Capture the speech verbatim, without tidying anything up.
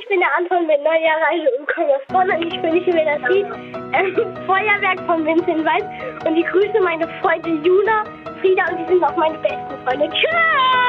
bin der Anton mit neuer Reise und komme aus Bonn und ich wünsche mir das Lied ähm, Feuerwerk von Vincent Weiss und ich grüße meine Freunde Juna, Frieda und die sind auch meine besten Freunde. Tschüss!